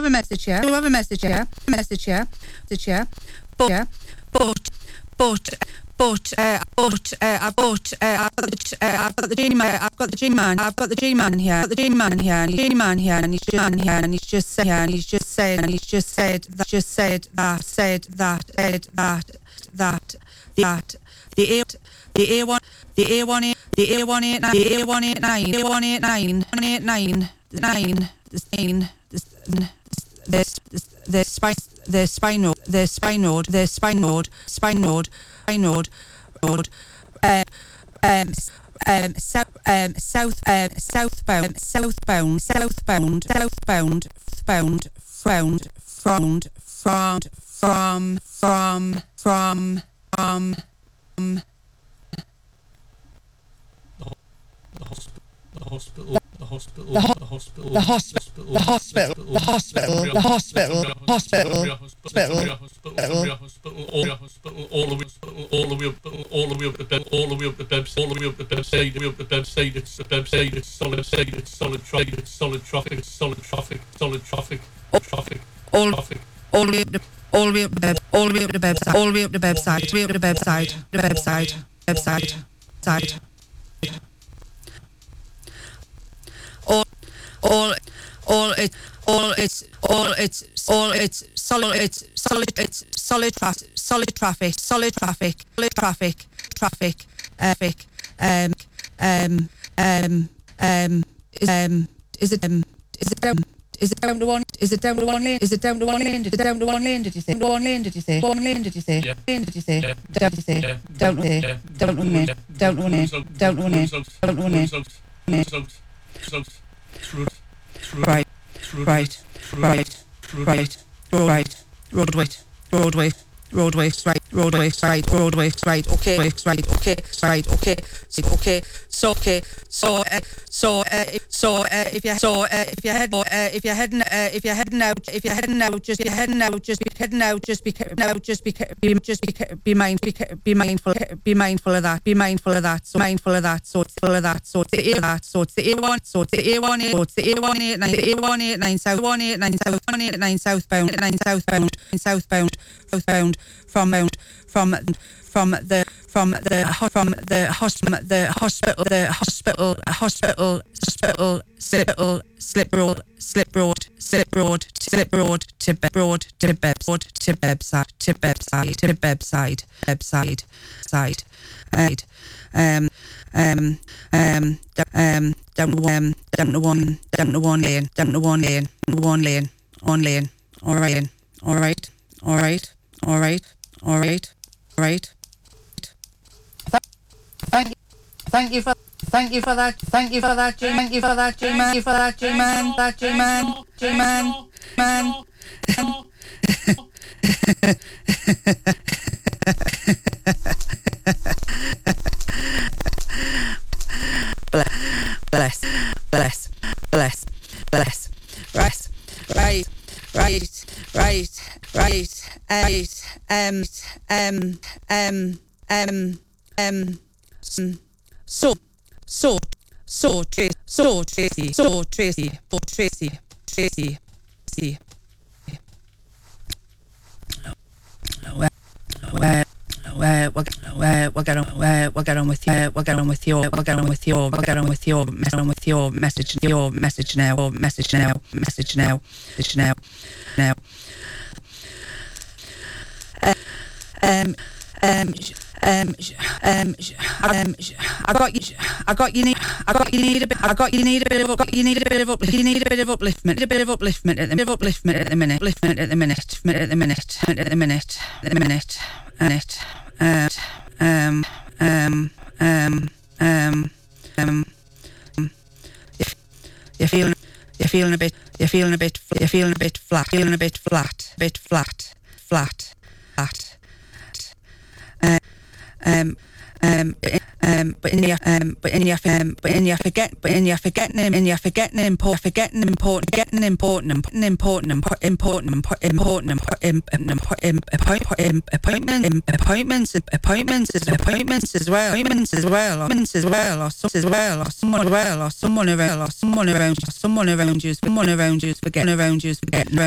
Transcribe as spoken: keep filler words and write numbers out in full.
a message here. Do have a message here. Message here. Message here. But, but, but, but, uh, but, uh, I've got, uh, I've got the, uh, I've got the G man. I've got the G man. I've got the G man here. I've got the G man here, and he's G man here, and he's G man here, and he's just said, and he's just said, and he's just said that, just said that, said that, said that, that, that, the A, the A one, the A one, the A one eight nine, the A one eight nine, A one eight nine, one eight nine, nine, the nine, this, the spine, the spine node, the spine node, the spine node, spine node, spine node, node, uh, um, um, south, um, south, um, southbound, southbound, southbound, southbound, bound, frowned, frowned, from, from, from, from, from, um, the hospital, the hospital, the hospital, the hospital, the hospital, the hospital, the hospital, the hospital, the hospital, the hospital, all the hospital, all the hospital, all the way up, all the way up the bed, all the way up the bed, all the way up the bed, say the way up the bed, say it's the bed, say it's solid, say it's solid traffic, it's solid traffic, it's solid traffic, solid traffic, traffic, all traffic, all the way up the, all the way up the bed, all the way up the website, all the way up the website, way up the website, the website, website, site. All, all, all it, all it's, all it's, all it's solid, it's solid, it's solid traffic, solid traffic, solid traffic, solid traffic, traffic, traffic, um, um, um, um, is, um, is it, um, is it, um, is it down to one? Is it down to one lane? Is it down to one lane? Is it down to one lane? Did you say? One lane? Did you say? One lane? Did you say? Yeah. Lane? Did you say? Yeah. Down? Did you say? Yeah. Down to say? Yeah. Down to one lane? Down to one lane? Down to one lane? Down to one lane? Right, right, right, right, right, roadway, roadway, roadway, right, roadway, right, roadway, right, okay, right, okay, right, okay, okay, so okay, so uh, so uh, so uh, if you so uh, if you head uh, if you're heading uh, if you're heading out if you're heading out just be heading out just be heading out just be now just be be just be be mindful be mindful be mindful of that be mindful of that so mindful of that so it's full of that so it's the A that so it's the A one so it's the A one so it's the A one eight nine the A one eight nine south one eight nine south one eight nine southbound nine southbound southbound southbound from bound from from the from the from the hospital the hospital the hospital hospital hospital hospital slip road slip road slip road slip road to road to road to website to website to website website side side um um um um down to one down to one down to one lane down to one lane one lane one lane all right all right all right all right all right all right. Thank you, thank you for, thank you for that, thank you for that, G man, thank you for that, G man, thank you for that, G man, that G man, G man, man. Bless, bless, bless, bless, bless, right, right, right, right, right, um, um, um, um, um. So, so, so, Tracy, so, Tracy, so, Tracy, so, Tracy, Tracy, Tracy. Well, well, well, we'll get on, we'll get on with you, we'll get on with your, we'll get on with your, we'll get on with your, mess on with your message, your message now, or message now, message now, message now, now. Uh, um, um. Um, um, um, I got you. I got you. Need. I got you. Need a bit. I got you. Need a bit of. Got you. Need a bit of uplift. You need a bit of upliftment. A bit of upliftment at the upliftment at the minute. Upliftment at the minute. At the minute. At the minute. At the minute. Minute. Um. Um. Um. Um. Um. If you're feeling. You're feeling a bit. You're feeling a bit. You're feeling a bit flat. Feeling a bit flat. Bit flat. Flat. Flat. Uh. Um, um, um, but in your, um, but in your, um, but in your forget, but in your forgetting him, in your forgetting important, forgetting important, getting important, important, important, important, important, important, important, appointments, appointments, appointments, appointments as well, appointments as well, appointments as well, or some as well, or someone as well, or someone around, or someone around, or someone around you, someone around you, forgetting around you, forgetting around.